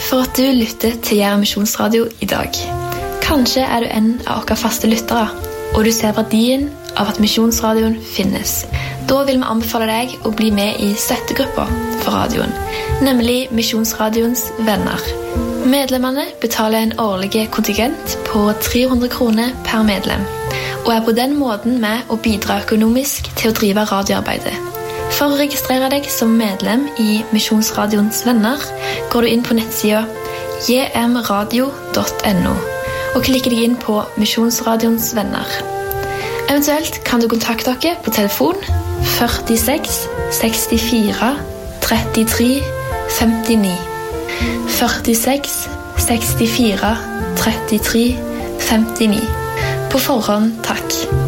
for at du lytter til Jæren Misjonsradio i dag. Kanskje du en av våre faste lyttere, og du ser verdien av at Misjonsradioen finnes. Da vil vi anbefale deg å bli med i støttegruppa for radioen, nemlig Misjonsradions venner. Medlemmene betaler en årlig kontingent på 300 kroner per medlem, og på den måten med å bidra økonomisk til å drive radioarbeidet. For å registrere deg som medlem i Misjonsradions venner, går du inn på nettsiden jmradio.no og klikker deg inn på Misjonsradions venner. Eventuelt kan du kontakte dere på telefon 46 64 33 59. 46 64 33 59. På forhånd takk.